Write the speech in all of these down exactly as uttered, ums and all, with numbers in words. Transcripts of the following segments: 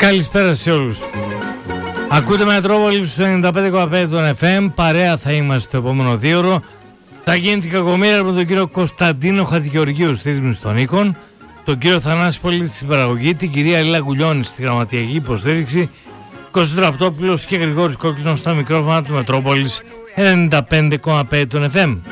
Καλησπέρα σε όλους. Ακούτε Μετρόπολη στους ενενήντα πέντε κόμμα πέντε των εφ εμ. Παρέα θα είμαστε το επόμενο δύο ώρο. Θα γίνει την κακομοίρα με τον κύριο Κωνσταντίνο Χατζηγεωργίου στη ρύθμιση των οίκων, τον κύριο Θανάση Πολίτη στην παραγωγή, την κυρία Λίλα Γκουλιώνη στη γραμματιακή υποστήριξη, Κώστας Ραπτόπουλος και Γρηγόρης Κόκκινος στα μικρόφωνα του Μετρόπολης ενενήντα πέντε κόμμα πέντε των εφ εμ.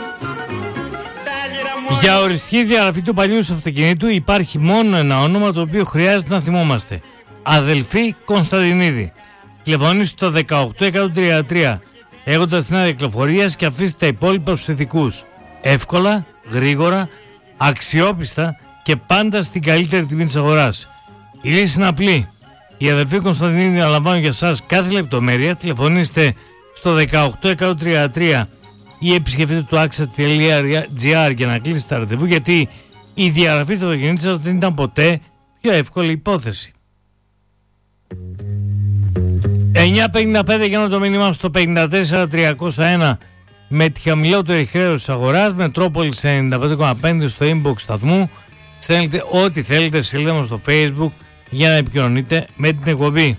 Για οριστική διαγραφή του παλιού σου αυτοκινήτου υπάρχει μόνο ένα όνομα το οποίο χρειάζεται να θυμόμαστε. Αδελφή Κωνσταντινίδη. Τηλεφωνήστε στο δεκαοκτώ εκατόν τριάντα τρία έχοντας την άδεια κυκλοφορίας και αφήστε τα υπόλοιπα στους ειδικούς. Εύκολα, γρήγορα, αξιόπιστα και πάντα στην καλύτερη τιμή της αγοράς. Η λύση είναι απλή. Οι αδελφοί Κωνσταντινίδη αναλαμβάνουν για εσάς κάθε λεπτομέρεια. Τηλεφωνήστε στο δεκαοκτώ εκατόν τριάντα τρία ή επισκεφτείτε το άξα τελεία τζι άρ για να κλείσετε τα ραντεβού, γιατί η διαγραφή του αυτοκινήτου σας δεν ήταν ποτέ πιο εύκολη υπόθεση. εννιά πενήντα πέντε για το μήνυμα στο πενήντα τέσσερα τριακόσια ένα με τη χαμηλότερη χρέωση της αγοράς. Μετρόπολης ενενήντα πέντε κόμμα πέντε στο inbox σταθμού. Στέλνετε ό,τι θέλετε, σελίδα μας στο Facebook για να επικοινωνείτε με την εκπομπή.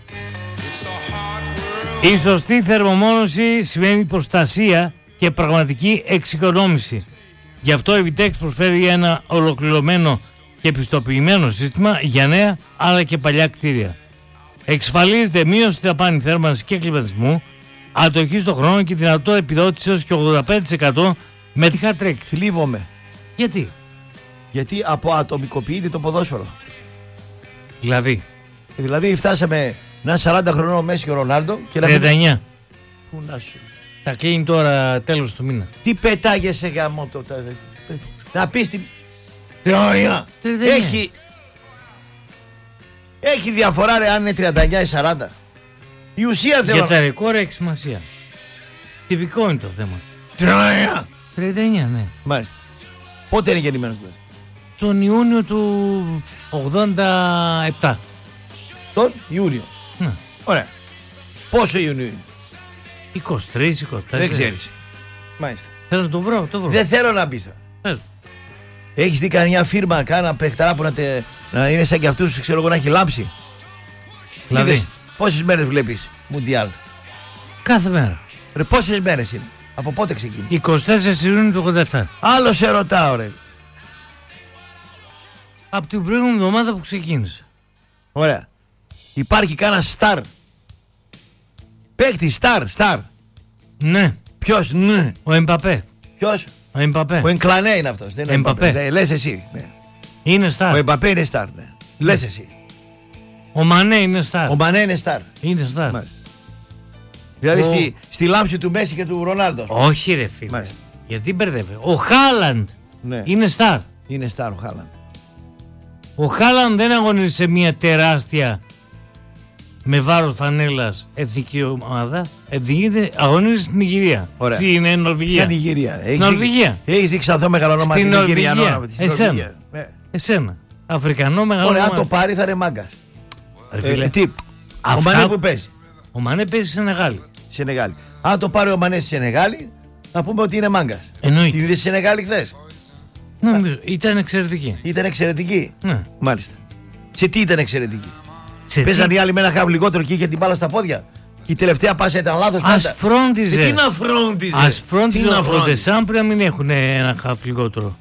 Η σωστή θερμομόνωση σημαίνει προστασία και πραγματική εξοικονόμηση. Γι' αυτό η Vitex προσφέρει ένα ολοκληρωμένο και πιστοποιημένο σύστημα για νέα αλλά και παλιά κτίρια. Εξασφαλίζεται μείωση δαπάνη θέρμανσης και κλιματισμού, αντοχή στον χρόνο και δυνατό επιδότηση έως και ογδόντα πέντε τοις εκατό με τη Hat-Trick. Θλίβομαι. Γιατί? Γιατί αποατομικοποιείται το ποδόσφαιρο. Δηλαδή. Δηλαδή φτάσαμε να είναι σαράντα χρονών ο Μέση και ο Ρονάλντο και να τριάντα εννιά. Πού να σου. Θα κλείνει τώρα τέλος του μήνα. Τι πετάγεσαι γαμό το. Να πεις την. τριάντα εννιά. Έχει. Έχει διαφορά ρε αν είναι τριάντα εννιά ή σαράντα. Η ουσία θέλω. Για τα ρεκόρ έχει σημασία. Τυπικό είναι το θέμα. τριάντα εννιά. τριάντα εννιά, ναι. Μάλιστα. Πότε είναι γεννημένος δηλαδή? Τον Ιούνιο του ογδόντα επτά. Τον Ιούνιο. Ναι. Ωραία. Πόσο Ιουνίου είναι? είκοσι τρία είκοσι τέσσερα. Δεν ξέρεις. Μάλιστα. Θέλω να το βρω, το βρω. Δεν θέλω να μπεις. Έχεις δει κανένα φίρμα, κάνα παιχταρά που να, τε, να είναι σαν κι αυτούς, ξέρω εγώ, να έχει λάμψει? Δηλαδή. Είδες, πόσες μέρες βλέπεις Μουντιάλ? Κάθε μέρα. Ρε, πόσες μέρες είναι? Από πότε ξεκίνησε? είκοσι τέσσερα Ιουνίου του ογδόντα επτά. Άλλο σε ρωτάω ρε. Από την προηγούμενη εβδομάδα που ξεκίνησε. Ωραία. Υπάρχει κάνα στάρ? Παίκτη στάρ, στάρ. Ναι. Ποιος? Ναι. Ο Εμπαπέ. Ποιος? Ο Εμπαπέ. Ο Ενκλανέ είναι αυτός. Δεν είναι Εμπαπέ. Εμπαπέ. Λες εσύ. Ναι. Είναι στάρ. Ο Εμπαπέ είναι στάρ. Ναι. Λες εσύ. Ο Μανέ είναι στάρ. Ο Μανέ είναι στάρ. Είναι στάρ. Μάλιστα. Δηλαδή Ο... στη, στη λάμψη του Μέση και του Ρονάλντο. Όχι ρε φίλε. Μάλιστα. Γιατί μπερδεύε. Ο Χάλαντ Ναι. είναι στάρ. Είναι στάρ ο Χάλαντ. Ο Χάλαντ δεν αγωνίζει σε μια τεράστια με βάρος φανέλας εθνική ομάδα. Εθνική, αγωνίζει στην Νιγηρία. Ωραία. Στην Νορβηγία. Ποια Νιγηρία? Έχεις Νορβηγία. δει, έχεις δει ξανθό μεγαλονόμα Στην την Νιγηρία? Νορβηγία. Εσένα. Ναι. Εσένα. Αφρικανό μεγάλο. Ωραία, αν το πάρει θα είναι μάγκας. Ε, Ε, τι, αυτά... ο Μανέ που παίζει? Ο Μανέ παίζει σε Νεγάλη. Σενεγάλη. Αν το πάρει ο Μανέ στη Σενεγάλη, θα πούμε ότι είναι μάγκας. Εννοείται. Την είδες στη Σενεγάλη χθες? Νομίζω ήταν εξαιρετική. Ήταν εξαιρετική. Ναι. Μάλιστα. Σε τι ήταν εξαιρετική? Σε Παίζαν τι... οι άλλοι με ένα χαβ λιγότερο και είχε την μπάλα στα πόδια. Και η τελευταία πάσα ήταν λάθος πάντα. Ας φρόντιζε. Ε, τι να φρόντιζε. Ας φρόντιζε. Τι να Ο φρόντιζε. Δεσάμ πρέπει να μην έχουν ένα χαφ λιγότερο.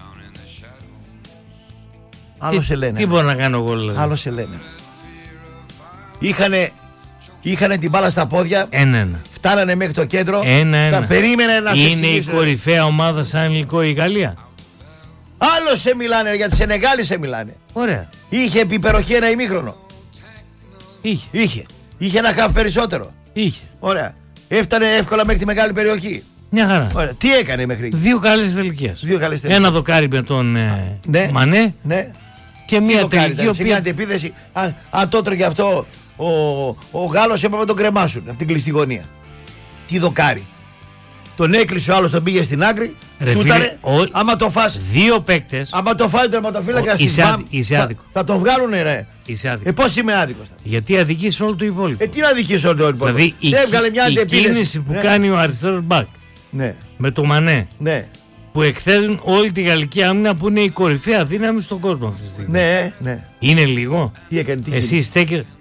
Άλλο τι, σε λένε. Τι μπορώ να κάνω εγώ δηλαδή. Άλλο σε λένε. Είχανε, είχανε την μπάλα στα πόδια. Ένα-ένα. Φτάνανε μέχρι το κέντρο. Ένα-ένα. Στα περίμενε να σε Είναι εξηγήσω. η κορυφαία ομάδα σαν υλικό η Γαλλία. Άλλο σε μιλάνε, για τη Σενεγάλη σε μιλάνε. Ωραία. Είχε επιπεροχή ένα ημίχρονο. Είχε. Είχε. Είχε ένα χαφ περισσότερο. Είχε. Ωραία. Έφτανε εύκολα μέχρι τη μεγάλη περιοχή. Μια χαρά. Ωραία. Τι έκανε μέχρι εκεί? Δύο καλές τελικίες. Δύο καλές τελικές. Ένα δοκάρι με τον ε, Ναι. Μανέ Ναι. και Τι μια το κάνει, τελική. ήταν, σε οποία... μια αντεπίθεση. Αν, αν το έτρωγε αυτό ο, ο Γάλλος έπρεπε να τον κρεμάσουν από την κλειστή γωνία. Τι δοκάρι. Τον έκλεισε ο άλλος, τον πήγε στην άκρη. Ρε Σούταρε. φίλε, ο... Άμα το φας. Δύο παίκτες. Άμα το φάει ο τερματοφύλακα Ο- στην είσαι μπαμ, άδικο, είσαι θα, άδικο. θα τον βγάλουνε ρε. Είσαι άδικο. Ε, πώς είμαι άδικος? Γιατί αδικείς όλο το υπόλοιπο. Ε, τι να δικήσω όλο το υπόλοιπο? Δηλαδή η, Σε έβγαλε μια η αντεπίθεση. κίνηση που Ναι. κάνει ο αριστερός μπακ Ναι, με το Μανέ ναι, που εκθέτουν όλη τη γαλλική άμυνα που είναι η κορυφαία δύναμη στον κόσμο αυτή τη στιγμή. ναι, ναι. Είναι λίγο. Τι έκανε, τι Εσύ κίνηση? στέκε.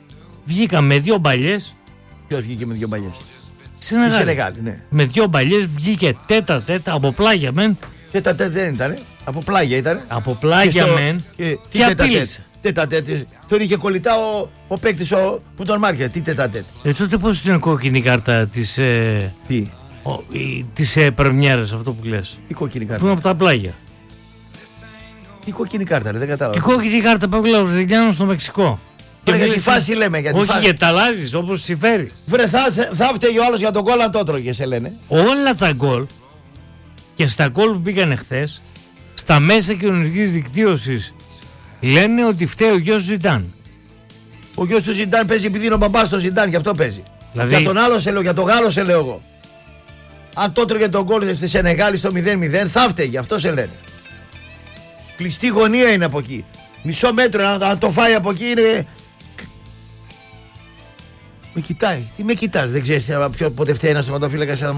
βγήκαν με δύο μπαλιές. Ποιος βγήκε με δύο μπαλιές? Σενεγάλη. Σενεγάλη, ναι. Με δύο μπαλιές βγήκε τέτα τέτα από πλάγια μεν. Τέτα τέτα δεν ήταν. Από πλάγια ήταν. Από πλάγια μεν. Και, και τι απείλησε. Τέτα τέτα. Τον είχε κολλητά ο, ο παίκτης ο, που τον μάρκε. Τι τέτα τέτα. Ε, τότε πώς ήταν κόκκινη κάρτα της, ε, Τι. ο, η, της ε, πρεμιέρας, αυτό που λες. Τι κόκκινη Που κάρτα. είναι από τα πλάγια. Τι κόκκινη κάρτα, ρε, δεν κατάλαβα. Η κόκκινη κάρτα που έβλεπε ο Βραζιλιάνος στο Μεξικό. Τώρα για τη μίλησε- φάση λέμε. Για τη Όχι, φάση. για τα αλλάζεις όπως συμφέρει. Βρε, θα, θα φταίει ο άλλος για τον κόλλο αν το έτρωγε, σε λένε. Όλα τα γκολ και στα γκολ που πήγαν χθες, στα μέσα κοινωνικής δικτύωσης λένε ότι φταίει ο γιος Ζιντάν. Ο γιος του Ζιντάν παίζει επειδή είναι ο μπαμπάς του Ζιντάν, γι' αυτό παίζει. Δηλαδή- Για τον άλλο σε λέω, για τον Γάλλο σε λέω εγώ. Αν το έτρωγε τον κόλλο στη Σενεγάλη στο μηδέν μηδέν, θα φταίει, γι' αυτό σε λένε. Κλειστή γωνία είναι από εκεί. Μισό μέτρο, αν, αν το φάει από εκεί είναι. Με κοιτάει. Τι με κοιτάς, δεν ξέρεις ποιο, πότε φταίει ένας τερματοφύλακας